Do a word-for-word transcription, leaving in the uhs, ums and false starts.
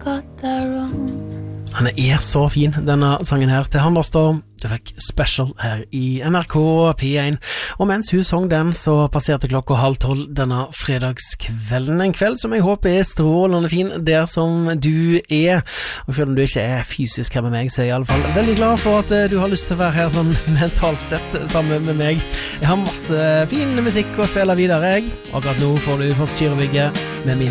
got that wrong. Han er så fin, denne sangen her til Anders da. Du fikk special her i N R K P én. Og mens hun sang den, så passerte klokka halv tolv denne fredagskvelden. En kveld som jeg håper er strålende fin der som du er. Og selv om du ikke er fysisk her med meg, så er jeg i alle fall veldig glad for at du har lyst til å være her sånn mentalt sett sammen med meg. Jeg har masse fin musikk å spille videre, jeg. Akkurat nå får du Forstyrrebygget med min